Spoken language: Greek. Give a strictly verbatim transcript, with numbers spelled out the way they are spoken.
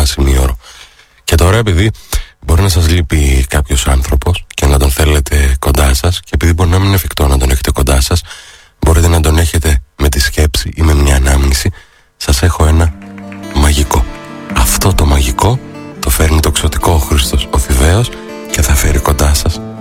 θανασιμίωρο. Και τώρα, επειδή μπορεί να σας λείπει κάποιος άνθρωπος και να τον θέλετε κοντά σας, και επειδή μπορεί να μην είναι εφικτό να τον έχετε κοντά σας, μπορείτε να τον έχετε με τη σκέψη ή με μια ανάμνηση. Σας έχω ένα μαγικό. Αυτό το μαγικό το φέρνει το ξωτικό ο Χριστός ο Φιδαίος και θα φέρει κοντά σας